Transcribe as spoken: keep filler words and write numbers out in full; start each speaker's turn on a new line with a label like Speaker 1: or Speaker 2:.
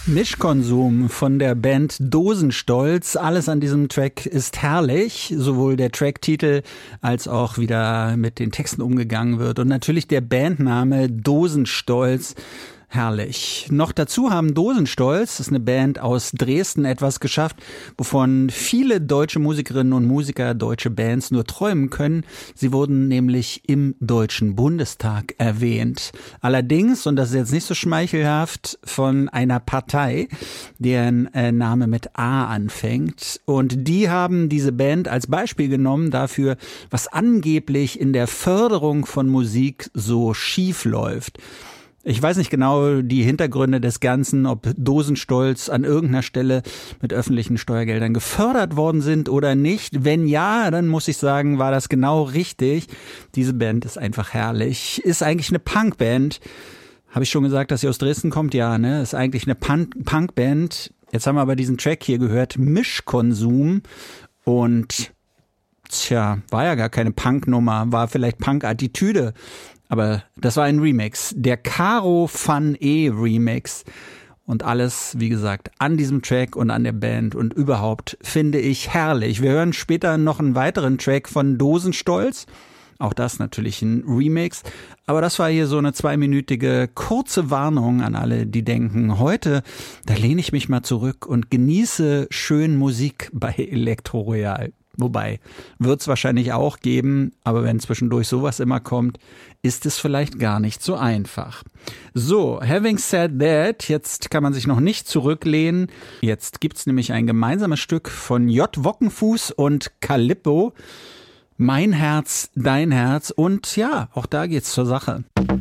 Speaker 1: Mischkonsum von der Band Dosenstolz. Alles an diesem Track ist herrlich. Sowohl der Tracktitel als auch wie da mit den Texten umgegangen wird. Und natürlich der Bandname Dosenstolz. Herrlich. Noch dazu haben Dosenstolz, das ist eine Band aus Dresden, etwas geschafft, wovon viele deutsche Musikerinnen und Musiker, deutsche Bands nur träumen können. Sie wurden nämlich im Deutschen Bundestag erwähnt. Allerdings, und das ist jetzt nicht so schmeichelhaft, von einer Partei, deren äh, Name mit A anfängt. Und die haben diese Band als Beispiel genommen dafür, was angeblich in der Förderung von Musik so schief läuft. Ich weiß nicht genau die Hintergründe des Ganzen, ob Dosenstolz an irgendeiner Stelle mit öffentlichen Steuergeldern gefördert worden sind oder nicht. Wenn ja, dann muss ich sagen, war das genau richtig. Diese Band ist einfach herrlich. Ist eigentlich eine Punkband. Habe ich schon gesagt, dass sie aus Dresden kommt? Ja, ne? Ist eigentlich eine Punk- Punkband. Jetzt haben wir aber diesen Track hier gehört, Mischkonsum. Und tja, war ja gar keine Punknummer, war vielleicht Punk-Attitüde. Aber das war ein Remix, der Caro Van E Remix. Und alles, wie gesagt, an diesem Track und an der Band und überhaupt finde ich herrlich. Wir hören später noch einen weiteren Track von Dosenstolz. Auch das natürlich ein Remix. Aber das war hier so eine zweiminütige kurze Warnung an alle, die denken, heute, da lehne ich mich mal zurück und genieße schön Musik bei Elektro Royal. Wobei, wird es wahrscheinlich auch geben, aber wenn zwischendurch sowas immer kommt, ist es vielleicht gar nicht so einfach. So, having said that, jetzt kann man sich noch nicht zurücklehnen. Jetzt gibt's nämlich ein gemeinsames Stück von J. Wockenfuß und Calippo. Mein Herz, dein Herz und ja, auch da geht's zur Sache.